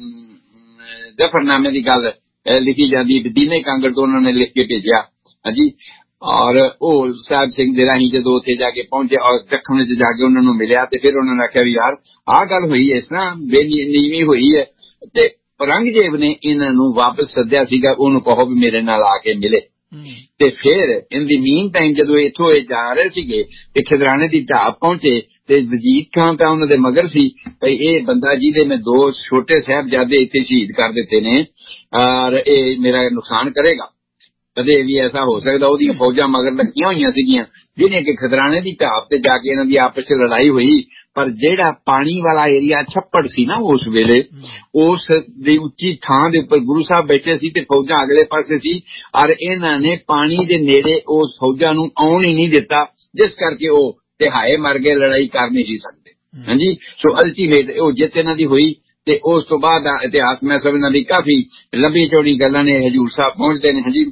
ਜ਼ਫਰਨਾਮੇ ਦੀ ਗੱਲ ਲਿਖੀ ਜਾਂਦੀ, ਦੀਨੇ ਕਾਂਗੜ ਤੋਂ ਉਹਨਾਂ ਨੇ ਲਿਖ ਕੇ ਭੇਜਿਆ। ਹਾਂਜੀ, ਔਰ ਉਹ ਸਾਹਿਬ ਸਿੰਘ ਦੇ ਰਾਹੀਂ ਜਦੋਂ ਉੱਥੇ ਜਾ ਕੇ ਪਹੁੰਚੇ ਔਰ ਦੱਖਣ ਵਿੱਚ ਜਾ ਕੇ ਉਹਨਾਂ ਨੂੰ ਮਿਲਿਆ ਤੇ ਫਿਰ ਉਹਨਾਂ ਨੇ ਆਖਿਆ ਵੀ ਯਾਰ ਆਹ ਗੱਲ ਹੋਈ ਇਸ ਤਰ੍ਹਾਂ ਬੇਨੀਵੀਂ ਹੋਈ ਹੈ। ਤੇ ਔਰੰਗਜ਼ੇਬ ਨੇ ਇਹਨਾਂ ਨੂੰ ਵਾਪਸ ਸੱਦਿਆ ਸੀਗਾ, ਉਹਨੂੰ ਕਹੋ ਵੀ ਮੇਰੇ ਨਾਲ ਆ ਕੇ ਮਿਲੇ। ਤੇ ਫਿਰ ਇਨ ਦੀ ਮੀਨ ਟਾਈਮ ਜਦੋਂ ਇੱਥੋਂ ਇਹ ਜਾ ਰਹੇ ਸੀਗੇ ਤੇ ਖਿਦਰਾਣੇ ਦੀ ਢਾਬ ਪਹੁੰਚੇ ਤੇ ਵਜੀਦ ਖਾਨ ਤਾਂ ਉਹਨਾਂ ਦੇ ਮਗਰ ਸੀ ਭਈ ਇਹ ਬੰਦਾ ਜਿਹਦੇ ਮੈਂ 2 ਛੋਟੇ ਸਾਹਿਬਜ਼ਾਦੇ ਇੱਥੇ ਸ਼ਹੀਦ ਕਰ ਦਿੱਤੇ ਨੇ ਔਰ ਇਹ ਮੇਰਾ ਨੁਕਸਾਨ ਕਰੇਗਾ। ਕਦੇ ਵੀ ਐਸਾ ਹੋ ਸਕਦਾ। ਉਹਦੀਆਂ ਫੌਜਾਂ ਮਗਰ ਲੱਗੀਆਂ ਹੋਈਆਂ ਸੀਗੀਆਂ ਜਿਹਨੇ ਕਿ ਖਿਦਰਾਣੇ ਦੀ ਢਾਬ ਤੇ ਜਾ ਕੇ ਇਹਨਾਂ ਦੀ ਆਪਸ 'ਚ ਲੜਾਈ ਹੋਈ। ਪਰ ਜਿਹੜਾ ਪਾਣੀ ਵਾਲਾ ਏਰੀਆ ਛੱਪੜ ਸੀ ਨਾ ਉਸ ਵੇਲੇ, ਉਸ ਦੀ ਉੱਚੀ ਥਾਂ ਦੇ ਉੱਪਰ ਗੁਰੂ ਸਾਹਿਬ ਬੈਠੇ ਸੀ ਤੇ ਫੌਜਾਂ ਅਗਲੇ ਪਾਸੇ ਸੀ ਔਰ ਇਹਨਾਂ ਨੇ ਪਾਣੀ ਦੇ ਨੇੜੇ ਉਸ ਫੌਜਾਂ ਨੂੰ ਆਉਣ ਹੀ ਨਹੀਂ ਦਿੱਤਾ, ਜਿਸ ਕਰਕੇ ਉਹ ਤਿਹਾਏ ਮਰ ਗਏ, ਲੜਾਈ ਕਰ ਨਹੀਂ ਸੀ ਸਕਦੇ। ਹਾਂਜੀ, ਸੋ ਅਲਟੀਮੇਟ ਉਹ ਜਿੱਤ ਇਹਨਾਂ ਦੀ ਹੋਈ। ਤੇ ਉਸ ਤੋਂ ਬਾਅਦ ਦਾ ਇਤਿਹਾਸ ਮੈਂ ਸਮਝਦਾ ਵੀ ਕਾਫੀ ਲੰਬੀ ਚੌੜੀ ਗੱਲਾਂ ਨੇ। ਹਜ਼ੂਰ ਸਾਹਿਬ ਪਹੁੰਚਦੇ ਨੇ। ਹਾਂਜੀ,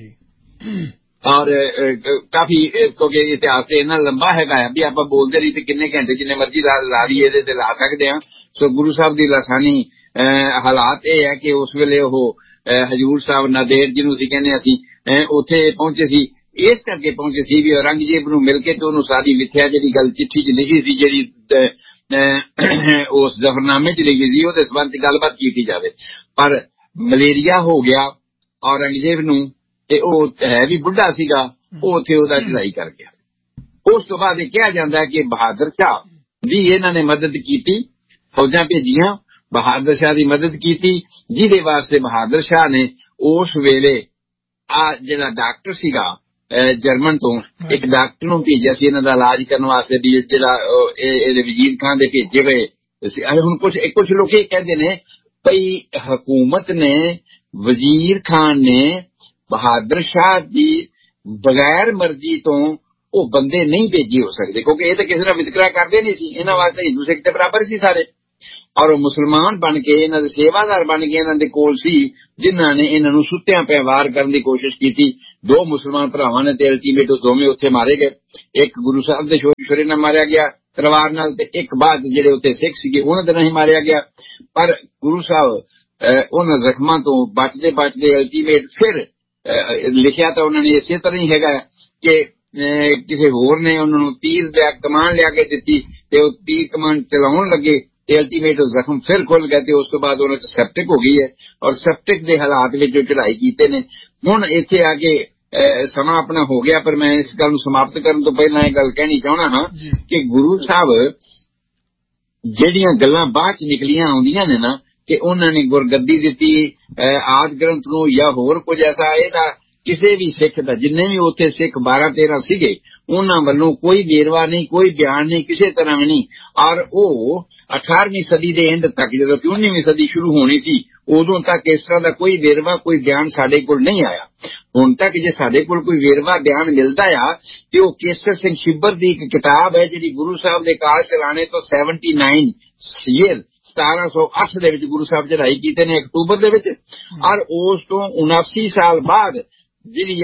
ਔਰ ਕਾਫੀ ਕਿਉਂਕਿ ਇਤਿਹਾਸ ਤੇ ਇੰਨਾ ਲੰਬਾ ਹੈਗਾ ਵੀ ਆਪਾਂ ਬੋਲਦੇ ਰਹੀ ਤੇ ਕਿੰਨੇ ਘੰਟੇ ਜਿੰਨੇ ਮਰਜ਼ੀ ਲਾ ਲਈਏ ਇਹਦੇ ਤੇ ਲਾ ਸਕਦੇ ਹਾਂ। ਸੋ ਗੁਰੂ ਸਾਹਿਬ ਦੀ ਲਾਸਾਨੀ ਹਾਲਾਤ ਇਹ ਹੈ ਕਿ ਉਸ ਵੇਲੇ ਉਹ ਹਜ਼ੂਰ ਸਾਹਿਬ ਨਾਂਦੇੜ ਜਿਹਨੂੰ ਅਸੀਂ ਕਹਿੰਦੇ ਅਸੀਂ ਉੱਥੇ ਪਹੁੰਚੇ ਸੀ। ਇਸ ਕਰਕੇ ਪਹੁੰਚੇ ਸੀ ਵੀ ਔਰੰਗਜ਼ੇਬ ਨੂੰ ਮਿਲ ਕੇ ਤੇ ਉਹਨੂੰ ਸਾਰੀ ਮਿੱਥਿਆ ਜਿਹੜੀ ਗੱਲ ਚਿੱਠੀ 'ਚ ਲਿਖੀ ਸੀ, ਜਿਹੜੀ ਉਸ ਜ਼ਫਰਨਾਮੇ 'ਚ ਲਿਖੀ ਸੀ, ਉਹਦੇ ਸੰਬੰਧ 'ਚ ਗੱਲਬਾਤ ਕੀਤੀ ਜਾਵੇ। ਪਰ ਮਲੇਰੀਆ ਹੋ ਗਿਆ ਔਰੰਗਜ਼ੇਬ ਨੂੰ ਤੇ ਉਹ ਹੈ ਵੀ ਬੁੱਢਾ ਸੀਗਾ, ਉਹ ਉੱਥੇ ਉਹਦਾ ਚੜਾਈ ਕਰ ਗਿਆ। ਉਸ ਤੋਂ ਬਾਅਦ ਇਹ ਕਿਹਾ ਜਾਂਦਾ ਕਿ ਬਹਾਦਰ ਸ਼ਾਹ ਦੀ ਇਹਨਾਂ ਨੇ ਮਦਦ ਕੀਤੀ, ਫੌਜਾਂ ਭੇਜੀਆਂ, ਬਹਾਦਰ ਸ਼ਾਹ ਦੀ ਮਦਦ ਕੀਤੀ, ਜਿਹਦੇ ਵਾਸਤੇ ਬਹਾਦਰ ਸ਼ਾਹ ਨੇ ਉਸ ਵੇਲੇ ਆ ਜਿਹੜਾ ਡਾਕਟਰ ਸੀਗਾ ਜਰਮਨ ਤੋਂ ਇੱਕ ਡਾਕਟਰ ਨੂੰ ਭੇਜਿਆ ਸੀ ਇਹਨਾਂ ਦਾ ਇਲਾਜ ਕਰਨ ਵਾਸਤੇ, ਵੀ ਜਿਹੜਾ ਇਹਦੇ ਵਜ਼ੀਰ ਖਾਨ ਦੇ ਭੇਜੇ ਹੋਏ। ਹੁਣ ਕੁਝ ਲੋਕ ਇਹ ਕਹਿੰਦੇ ਨੇ ਭਈ ਹਕੂਮਤ ਨੇ, ਵਜ਼ੀਰ ਖਾਨ ਨੇ ਬਹਾਦਰ ਸ਼ਾਹ ਦੀ ਬਗੈਰ ਮਰਜ਼ੀ ਤੋਂ ਉਹ ਬੰਦੇ ਨਹੀਂ ਭੇਜੇ ਹੋ ਸਕਦੇ, ਕਿਉਂਕਿ ਇਹ ਤਾਂ ਕਿਸੇ ਦਾ ਵਿਤਕਰਾ ਕਰਦੇ ਨਹੀਂ ਸੀ। ਇਹਨਾਂ ਵਾਸਤੇ ਹਿੰਦੂ ਸਿੱਖ ਦੇ ਬਰਾਬਰ ਸੀ ਸਾਰੇ। ਔਰ ਉਹ ਮੁਸਲਮਾਨ ਬਣ ਕੇ ਇਹਨਾਂ ਦੇ ਸੇਵਾਦਾਰ ਬਣ ਕੇ ਇਹਨਾਂ ਦੇ ਕੋਲ ਸੀ, ਜਿਨ੍ਹਾਂ ਨੇ ਇਹਨਾਂ ਨੂੰ ਸੁੱਤਿਆਂ ਪਿਆ ਵਾਰ ਕਰਨ ਦੀ ਕੋਸ਼ਿਸ਼ ਕੀਤੀ। 2 ਮੁਸਲਮਾਨ ਭਰਾਵਾਂ ਨੇ ਤੇ ਅਲਟੀਮੇਟ ਉਹ ਦੋਵੇਂ ਉੱਥੇ ਮਾਰੇ ਗਏ। ਇੱਕ ਗੁਰੂ ਸਾਹਿਬ ਦੇ ਛੋਰੇ ਨਾਲ ਮਾਰਿਆ ਗਿਆ ਤਲਵਾਰ ਨਾਲ, ਤੇ ਇੱਕ ਬਾਅਦ ਜਿਹੜੇ ਉੱਥੇ ਸਿੱਖ ਸੀਗੇ ਉਹਨਾਂ ਦੇ ਨਾਲ ਹੀ ਮਾਰਿਆ ਗਿਆ। ਪਰ ਗੁਰੂ ਸਾਹਿਬ ਉਹਨਾਂ ਜ਼ਖਮਾਂ ਤੋਂ ਬਚਦੇ ਬਚਦੇ ਅਲਟੀਮੇਟ ਫਿਰ ਲਿਖਿਆ ਤਾਂ ਉਹਨਾਂ ਨੇ ਇਸੇ ਤਰ੍ਹਾਂ ਹੀ ਹੈਗਾ ਕਿ ਕਿਸੇ ਹੋਰ ਨੇ ਉਹਨਾਂ ਨੂੰ ਤੀਰ ਲਿਆ ਕਮਾਨ ਲਿਆ ਕੇ ਦਿੱਤੀ ਤੇ ਉਹ ਤੀਰ ਕਮਾਨ ਚਲਾਉਣ ਲੱਗੇ ਤੇ ਅਲਟੀਮੇਟ ਜ਼ਖਮ ਫਿਰ ਖੁੱਲ ਗਏ ਤੇ ਉਸ ਤੋਂ ਬਾਅਦ ਉਹਨਾਂ 'ਚ ਸੈਪਟਿਕ ਹੋ ਗਈ ਹੈ ਔਰ ਸੈਪਟਿਕ ਦੇ ਹਾਲਾਤ ਵਿੱਚ ਉਹ ਚੜ੍ਹਾਈ ਕੀਤੇ ਨੇ। ਹੁਣ ਇੱਥੇ ਆ ਕੇ ਸਮਾਂ ਆਪਣਾ ਹੋ ਗਿਆ, ਪਰ ਮੈਂ ਇਸ ਗੱਲ ਨੂੰ ਸਮਾਪਤ ਕਰਨ ਤੋਂ ਪਹਿਲਾਂ ਇਹ ਗੱਲ ਕਹਿਣੀ ਚਾਹੁੰਦਾ ਹਾਂ ਕਿ ਗੁਰੂ ਸਾਹਿਬ ਜਿਹੜੀਆਂ ਗੱਲਾਂ ਬਾਅਦ 'ਚ ਨਿਕਲੀਆਂ ਆਉਂਦੀਆਂ ਨੇ ਨਾ ਕਿ ਉਹਨਾਂ ਨੇ ਗੁਰਗੱਦੀ ਦਿੱਤੀ ਆਦਿ ਗ੍ਰੰਥ ਨੂੰ ਜਾਂ ਹੋਰ ਕੁਝ ਐਸਾ, ਇਹਦਾ ਕਿਸੇ ਵੀ ਸਿੱਖ ਦਾ, ਜਿੰਨੇ ਵੀ ਉੱਥੇ ਸਿੱਖ 12-13 ਸੀਗੇ, ਉਹਨਾਂ ਵੱਲੋਂ ਕੋਈ ਵੇਰਵਾ ਨਹੀਂ, ਕੋਈ ਬਿਆਨ ਨਹੀਂ, ਕਿਸੇ ਤਰ੍ਹਾਂ ਵੀ ਨਹੀਂ। ਔਰ ਉਹ 18ਵੀਂ ਸਦੀ ਦੇ ਐਂਡ ਤੱਕ, ਜਦੋਂ ਕਿ 19ਵੀਂ ਸਦੀ ਸ਼ੁਰੂ ਹੋਣੀ ਸੀ, ਉਦੋਂ ਤੱਕ ਇਸ ਤਰ੍ਹਾਂ ਦਾ ਕੋਈ ਵੇਰਵਾ, ਕੋਈ ਬਿਆਨ ਸਾਡੇ ਕੋਲ ਨਹੀਂ ਆਇਆ। ਹੁਣ ਤੱਕ ਜੇ ਸਾਡੇ ਕੋਲ ਕੋਈ ਵੇਰਵਾ ਬਿਆਨ ਮਿਲਦਾ ਆ ਤੇ ਉਹ ਕੇਸਰ ਸਿੰਘ ਛਿੱਬਰ ਦੀ ਇੱਕ ਕਿਤਾਬ ਹੈ ਜਿਹੜੀ ਗੁਰੂ ਸਾਹਿਬ ਦੇ ਕਾਲ ਚਲਾਣੇ ਤੋਂ 79 ਈਅਰ 1708 ਦੇ ਵਿੱਚ ਗੁਰੂ ਸਾਹਿਬ ਚੜ੍ਹਾਈ ਕੀਤੇ ਨੇ ਅਕਤੂਬਰ ਦੇ ਵਿੱਚ, ਔਰ ਉਸ ਤੋਂ 79 ਸਾਲ ਬਾਅਦ ਜਿਹੜੀ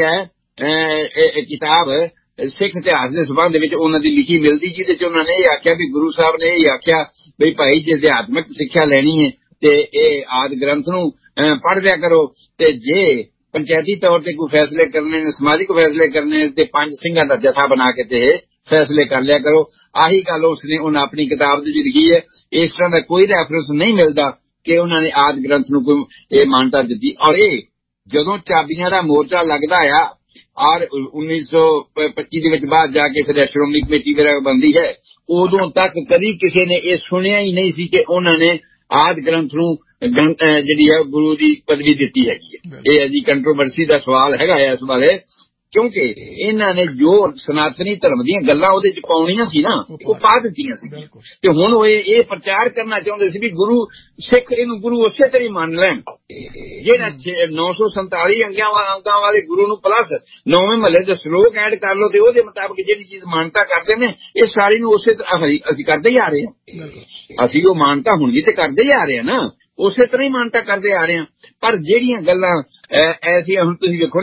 ਹੈ ਕਿਤਾਬ ਸਿੱਖ ਇਤਿਹਾਸ ਦੇ ਸੰਬੰਧ ਵਿੱਚ ਉਹਨਾਂ ਦੀ ਲਿਖੀ ਮਿਲਦੀ, ਜਿਹਦੇ ਚ ਉਹਨਾਂ ਨੇ ਇਹ ਆਖਿਆ ਵੀ ਗੁਰੂ ਸਾਹਿਬ ਨੇ ਇਹ ਆਖਿਆ ਵੀ ਭਾਈ ਜੇ ਅਧਿਆਤਮਿਕ ਸਿੱਖਿਆ ਲੈਣੀ ਹੈ ਤੇ ਇਹ ਆਦਿ ਗ੍ਰੰਥ ਨੂੰ ਪੜ੍ਹ ਲਿਆ ਕਰੋ, ਤੇ ਜੇ ਪੰਚਾਇਤੀ ਤੌਰ ਤੇ ਕੋਈ ਫੈਸਲੇ ਕਰਨੇ ਨੇ, ਸਮਾਜਿਕ ਫੈਸਲੇ ਕਰਨੇ ਤੇ 5 ਸਿੰਘਾਂ ਦਾ ਜਥਾ ਬਣਾ ਕੇ ਤੇ ਫੈਸਲੇ ਕਰ ਲਿਆ ਕਰੋ। ਆਹੀ ਗੱਲ ਉਸਨੇ ਉਹਨਾਂ ਆਪਣੀ ਕਿਤਾਬ ਦੇ ਵਿੱਚ ਲਿਖੀ ਹੈ। ਇਸ ਤਰ੍ਹਾਂ ਦਾ ਕੋਈ ਰੈਫਰੈਂਸ ਨਹੀਂ ਮਿਲਦਾ ਕਿ ਉਹਨਾਂ ਨੇ ਆਦਿ ਗ੍ਰੰਥ ਨੂੰ ਕੋਈ ਇਹ ਮਾਨਤਾ ਦਿੱਤੀ। ਔਰ ਇਹ ਜਦੋਂ ਚਾਬੀਆਂ ਦਾ ਮੋਰਚਾ ਲੱਗਦਾ ਆ ਔਰ 1925 ਦੇ ਵਿੱਚ ਬਾਅਦ ਜਾ ਕੇ ਫਿਰ ਸ਼੍ਰੋਮਣੀ ਕਮੇਟੀ ਵਗੈਰਾ ਬਣਦੀ ਹੈ, ਉਦੋਂ ਤੱਕ ਕਦੀ ਕਿਸੇ ਨੇ ਇਹ ਸੁਣਿਆ ਹੀ ਨਹੀਂ ਸੀ ਕਿ ਉਹਨਾਂ ਨੇ ਆਦਿ ਗ੍ਰੰਥ ਨੂੰ ਜਿਹੜੀ ਹੈ ਗੁਰੂ ਦੀ ਪਦਵੀ ਦਿੱਤੀ ਹੈਗੀ ਹੈ। ਇਹ ਅਜੀ ਕੰਟਰੋਵਰਸੀ ਦਾ ਸਵਾਲ ਹੈਗਾ ਇਸ ਬਾਰੇ, ਕਿਉਂਕਿ ਇਹਨਾਂ ਨੇ ਜੋ ਸਨਾਤਨੀ ਧਰਮ ਦੀਆਂ ਗੱਲਾਂ ਉਹਦੇ ਚ ਪਾਉਣੀਆਂ ਸੀ ਨਾ, ਉਹ ਪਾ ਦਿੱਤੀਆਂ ਸੀ। ਤੇ ਹੁਣ ਉਹ ਇਹ ਪ੍ਰਚਾਰ ਕਰਨਾ ਚਾਹੁੰਦੇ ਸੀ ਵੀ ਗੁਰੂ ਸਿੱਖ ਇਹਨੂੰ ਗੁਰੂ ਉਸੇ ਤਰ੍ਹਾਂ ਹੀ ਮੰਨ ਲੈਣ, ਜਿਹੜਾ 947 ਅੰਗਾਂ ਵਾਲੇ ਗੁਰੂ ਨੂੰ ਪਲੱਸ 9ਵੇਂ ਮਹੱਲੇ ਦੇ ਸ਼ਲੋਕ ਐਡ ਕਰ ਲਓ ਤੇ ਉਹਦੇ ਮੁਤਾਬਕ ਜਿਹੜੀ ਚੀਜ਼ ਮਾਨਤਾ ਕਰਦੇ ਨੇ ਇਹ ਸਾਰੀ ਨੂੰ ਉਸੇ ਤਰ੍ਹਾਂ ਅਸੀਂ ਕਰਦੇ ਹੀ ਆ ਰਹੇ ਹਾਂ। ਅਸੀਂ ਉਹ ਮਾਨਤਾ ਹੁਣ ਵੀ ਤੇ ਕਰਦੇ ਹੀ ਆ ਰਹੇ ਹਾਂ ਨਾ, ਉਸੇ ਤਰ੍ਹਾਂ ਹੀ ਮਾਨਤਾ ਕਰਦੇ ਆ ਰਹੇ ਹਾਂ। ਪਰ ਜਿਹੜੀਆਂ ਗੱਲਾਂ ਐਸੀਆਂ, ਹੁਣ ਤੁਸੀਂ ਵੇਖੋ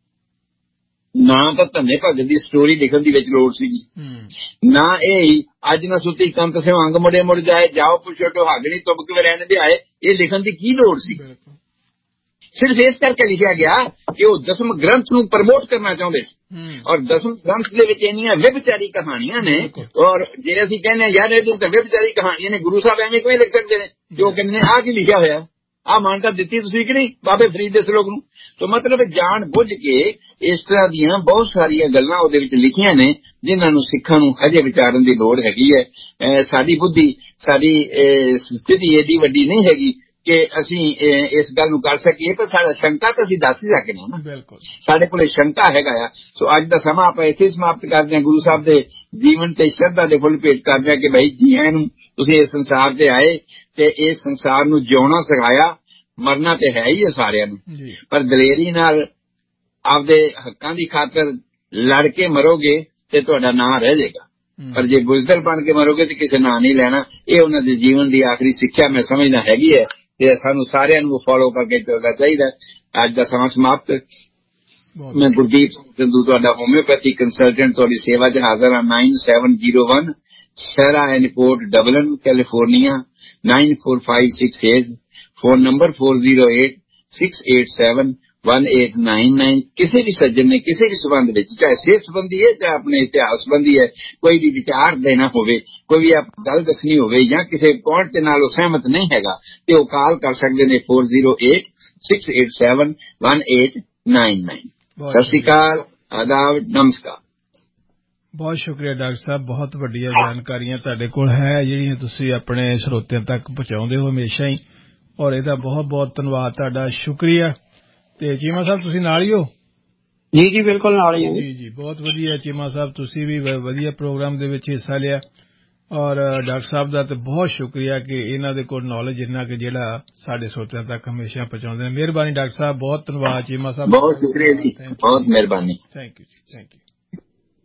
ਨਾ ਤਾਂ ਧੰਨੇ ਭਗਤ ਦੀ ਸਟੋਰੀ ਲਿਖਣ ਦੀ ਵਿੱਚ ਲੋੜ ਸੀਗੀ, ਨਾ ਇਹ ਅੱਜ ਨਾ ਸੁੱਤੀ ਕੰਤ ਸੇ ਅੰਗ ਮੁੜੇ ਮੁੜ ਜਾਏ, ਜਾਓ ਪੁੱਛੋ ਢੋਹਾਗਣੀ ਤੁਮ ਕਿਵੇਂ ਰਹਿਣ ਦੇ ਆਏ, ਇਹ ਲਿਖਣ ਦੀ ਕੀ ਲੋੜ ਸੀ। ਸਿਰਫ ਇਸ ਕਰਕੇ ਲਿਖਿਆ ਗਿਆ ਕਿ ਉਹ 10ਵੇਂ ਗ੍ਰੰਥ ਨੂੰ ਪ੍ਰਮੋਟ ਕਰਨਾ ਚਾਹੁੰਦੇ ਸੀ। ਔਰ 10ਵੇਂ ਗ੍ਰੰਥ ਦੇ ਵਿੱਚ ਇੰਨੀਆਂ ਵਿਭਚਾਰੀ ਕਹਾਣੀਆਂ ਨੇ, ਔਰ ਜੇ ਅਸੀਂ ਕਹਿੰਦੇ ਯਾਰ ਇਹਦੇ ਤਾਂ ਵਿਭਚਾਰੀ ਕਹਾਣੀਆਂ ਨੇ, ਗੁਰੂ ਸਾਹਿਬ ਐਵੇਂ ਕਿਵੇਂ ਲਿਖ ਸਕਦੇ ਨੇ, ਜੋ ਕਹਿੰਦੇ ਆਹ ਕੀ ਲਿਖਿਆ ਹੋਇਆ, ਆਹ ਮਾਨਤਾ ਦਿੱਤੀ ਤੁਸੀਂ ਕਿ ਨਹੀਂ ਬਾਬੇ ਫਰੀਦ ਦੇ ਸਲੋਕ ਨੂੰ। ਤਾਂ ਮਤਲਬ ਜਾਣ ਬੁੱਝ ਕੇ ਇਸ ਤਰ੍ਹਾਂ ਦੀਆਂ ਬਹੁਤ ਸਾਰੀਆਂ ਗੱਲਾਂ ਉਹਦੇ ਵਿੱਚ ਲਿਖੀਆਂ ਨੇ ਜਿਨ੍ਹਾਂ ਨੂੰ ਸਿੱਖਾਂ ਨੂੰ ਹਜੇ ਵਿਚਾਰਨ ਦੀ ਲੋੜ ਹੈਗੀ ਹੈ। ਸਾਡੀ ਬੁੱਧੀ, ਸਾਡੀ ਸਥਿਤੀ ਏਡੀ ਵੱਡੀ ਨਹੀਂ ਹੈਗੀ ਕਿ ਅਸੀਂ ਇਸ ਗੱਲ ਨੂੰ ਕਰ ਸਕੀਏ, ਪਰ ਸਾਡਾ ਸ਼ੰਕਾ ਤਾਂ ਅਸੀਂ ਦੱਸ ਹੀ ਸਕਦੇ ਹਾਂ ਨਾ, ਬਿਲਕੁਲ ਸਾਡੇ ਕੋਲ ਸ਼ੰਕਾ ਹੈਗਾ ਆ। ਸੋ ਅੱਜ ਦਾ ਸਮਾਂ ਆਪਾਂ ਇੱਥੇ ਸਮਾਪਤ ਕਰਦੇ ਹਾਂ। ਗੁਰੂ ਸਾਹਿਬ ਦੇ ਜੀਵਨ ਤੇ ਸ਼ਰਧਾ ਦੇ ਫੁੱਲ ਭੇਟ ਕਰਦੇ ਹਾਂ ਕਿ ਭਾਈ ਜੀਆਂ ਨੂੰ ਤੁਸੀਂ ਇਸ ਸੰਸਾਰ ਤੇ ਆਏ ਤੇ ਇਸ ਸੰਸਾਰ ਨੂੰ ਜਿਉਣਾ ਸਿਖਾਇਆ, ਮਰਨਾ ਤੇ ਹੈ ਹੀ ਹੈ ਸਾਰਿਆਂ ਨੂੰ, ਪਰ ਦਲੇਰੀ ਨਾਲ ਆਪਦੇ ਹੱਕਾਂ ਦੀ ਖਾਤਰ ਲੜ ਕੇ ਮਰੋਗੇ ਤੇ ਤੁਹਾਡਾ ਨਾਂ ਰਹਿ ਜਾਏਗਾ, ਪਰ ਜੇ ਬੁਜ਼ਦਲ ਬਣ ਕੇ ਮਰੋਗੇ ਤੇ ਕਿਸੇ ਨਾਂ ਨਹੀਂ ਲੈਣਾ। ਇਹ ਉਹਨਾਂ ਦੇ ਜੀਵਨ ਦੀ ਆਖਰੀ ਸਿੱਖਿਆ ਮੈਂ ਸਮਝਦਾ ਹੈਗੀ ਹੈ ਤੇ ਸਾਨੂੰ ਸਾਰਿਆਂ ਨੂੰ ਫੋਲੋ ਕਰਕੇ ਚੱਲਣਾ ਚਾਹੀਦਾ। ਅੱਜ ਦਾ ਸਮਾਂ ਸਮਾਪਤ। ਮੈਂ ਗੁਰਦੀਪ ਸੰਧੂ ਤੁਹਾਡਾ ਹੋਮਿਓਪੈਥੀ ਕੰਸਲਟੈਂਟ ਤੁਹਾਡੀ ਸੇਵਾ 'ਚ ਹਾਜ਼ਰ ਹਾਂ। 9701 ਸ਼ਹਿਰਾ and coat Dublin California 94568, phone number 4086871899। ਕਿਸੇ ਵੀ ਸੱਜਣ ਨੇ ਕਿਸੇ ਵੀ ਸੰਬੰਧ ਵਿੱਚ, ਚਾਹੇ ਸਿਹਤ ਸੰਬੰਧੀ ਹੈ ਚਾਹੇ ਆਪਣੇ ਇਤਿਹਾਸ ਸੰਬੰਧੀ ਹੈ, ਕੋਈ ਵੀ ਵਿਚਾਰ ਦੇਣਾ ਹੋਵੇ, ਕੋਈ ਵੀ ਗੱਲ ਦੱਸਣੀ ਹੋਵੇ ਜਾਂ ਕਿਸੇ ਪੁਆਇੰਟ ਦੇ ਨਾਲ ਉਹ ਸਹਿਮਤ ਨਹੀਂ ਹੈਗਾ ਤੇ ਉਹ ਕਾਲ ਕਰ ਸਕਦੇ ਨੇ 4086871899। ਸਤਿ ਸ਼੍ਰੀ ਅਕਾਲ, ਆਦਾਬ, ਨਮਸਕਾਰ। ਬਹੁਤ ਸ਼ੁਕਰੀਆ ਡਾਕਟਰ ਸਾਹਿਬ, ਬਹੁਤ ਵੱਡੀਆਂ ਜਾਣਕਾਰੀਆਂ ਤੁਹਾਡੇ ਕੋਲ ਹੈ ਜਿਹੜੀਆਂ ਤੁਸੀਂ ਆਪਣੇ ਸਰੋਤਿਆਂ ਤੱਕ ਪਹੁੰਚਾਉਂਦੇ ਹੋ ਹਮੇਸ਼ਾ ਹੀ, ਔਰ ਇਹਦਾ ਬਹੁਤ ਬਹੁਤ ਧੰਨਵਾਦ ਤੁਹਾਡਾ, ਸ਼ੁਕਰੀਆ। ਤੇ ਚੀਮਾ ਸਾਹਿਬ ਤੁਸੀਂ ਨਾਲ ਹੀ ਹੋ? ਜੀ ਜੀ ਬਿਲਕੁਲ ਨਾਲ ਹੀ ਹਾਂ ਜੀ। ਬਹੁਤ ਵਧੀਆ ਚੀਮਾ ਸਾਹਿਬ, ਤੁਸੀਂ ਵੀ ਵਧੀਆ ਪ੍ਰੋਗਰਾਮ ਦੇ ਵਿੱਚ ਹਿੱਸਾ ਲਿਆ, ਔਰ ਡਾਕਟਰ ਸਾਹਿਬ ਦਾ ਤੇ ਬਹੁਤ ਸ਼ੁਕਰੀਆ ਕਿ ਇਹਨਾਂ ਦੇ ਕੋਲ ਨੌਲੇਜ ਇੰਨਾ ਕਿ ਜਿਹੜਾ ਸਾਡੇ ਸਰੋਤਿਆਂ ਤੱਕ ਹਮੇਸ਼ਾ ਪਹੁੰਚਾਉਂਦੇ ਨੇ। ਮਿਹਰਬਾਨੀ ਡਾਕਟਰ ਸਾਹਿਬ, ਬਹੁਤ ਧੰਨਵਾਦ। ਚੀਮਾ ਸਾਹਿਬ ਬਹੁਤ ਸ਼ੁਕਰੀਆ ਜੀ, ਬਹੁਤ ਮਿਹਰਬਾਨੀ। ਥੈਂਕ ਯੂ ਜੀ, ਥੈਂਕ ਯੂ।